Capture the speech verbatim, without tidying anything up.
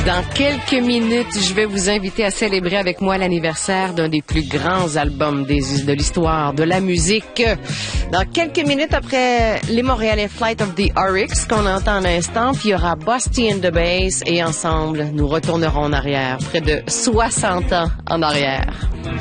Dans quelques minutes, je vais vous inviter à célébrer avec moi l'anniversaire d'un des plus grands albums des, de l'histoire de la musique. Dans quelques minutes après les Montréalais Flight of the Oryx qu'on entend à l'instant, puis il y aura Busty and the Bass et ensemble, nous retournerons en arrière, près de soixante ans en arrière.